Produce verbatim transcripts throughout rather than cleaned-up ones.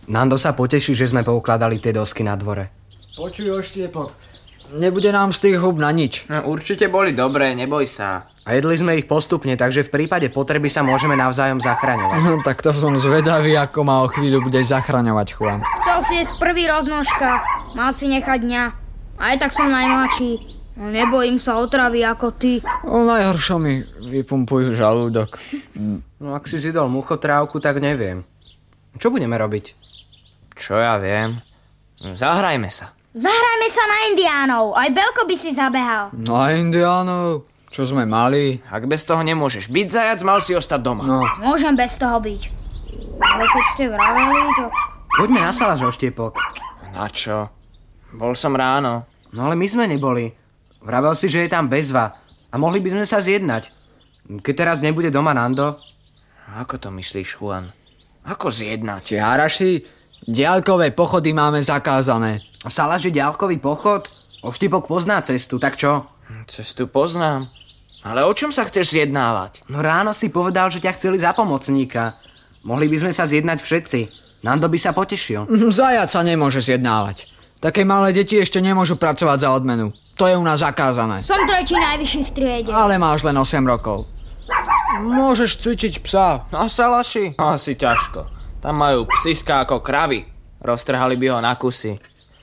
Nando sa poteší, že sme poukladali tie dosky na dvore. Počuj, Oštiepok, nebude nám z tých hub na nič. No, určite boli dobré, neboj sa. A jedli sme ich postupne, takže v prípade potreby sa môžeme navzájom zachraňovať. No tak to som zvedavý, ako ma o chvíľu budeš zachraňovať, Juan. Chcel si jesť prvý roznožka, mal si nechať mňa. Aj tak som najmladší. No nebojím sa otravy ako ty. O najhoršom mi vypumpujú žalúdok. No ak si zjedol muchotrávku, tak neviem. Čo budeme robiť? Čo ja viem? Zahrajme sa. Zahrajme sa na indiánov, aj Belko by si zabehal. Na indiánov? Čo sme mali? Ak bez toho nemôžeš byť zajac, mal si ostať doma. No. Môžem bez toho byť. Ale keď ste vraveli, to... Poďme na saláš, Oštiepok. Na čo? Bol som ráno. No ale my sme neboli. Vravel si, že je tam bezva a mohli by sme sa zjednať. Keď teraz nebude doma Nando. Ako to myslíš, Juan? Ako zjednať? Čiaraši, diaľkové pochody máme zakázané. A saláš je ďalkový pochod? Oštiepok pozná cestu, tak čo? Cestu poznám. Ale o čom sa chceš zjednávať? No ráno si povedal, že ťa chceli za pomocníka. Mohli by sme sa zjednať všetci. Nando by sa potešil. Zajac sa nemôže zjednávať. Také malé deti ešte nemôžu pracovať za odmenu. To je u nás zakázané. Som tretí najvyšší v triede. Ale máš len osem rokov. Môžeš cvičiť psa. Na salaši? Asi ťažko. Tam majú psiska ako kravy. Roztrhali by ho na kusy.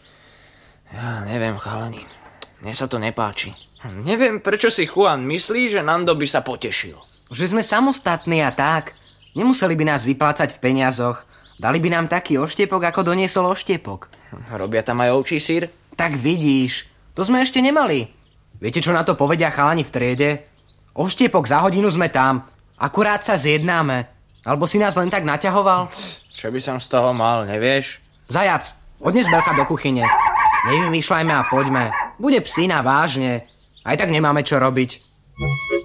Ja neviem, chalani. Mne sa to nepáči. Neviem, prečo si Juan myslí, že Nando by sa potešil. Že sme samostatní a tak. Nemuseli by nás vyplácať v peniazoch. Dali by nám taký oštiepok, ako doniesol Oštiepok. Robia tam aj ovčí syr? Tak vidíš, to sme ešte nemali. Viete, čo na to povedia chalani v triede? Oštiepok, za hodinu sme tam. Akurát sa zjednáme. Alebo si nás len tak naťahoval? Čo by som z toho mal, nevieš? Zajac, odnes Belka do kuchyne. Nevymýšľajme a poďme. Bude psina, vážne. Aj tak nemáme čo robiť.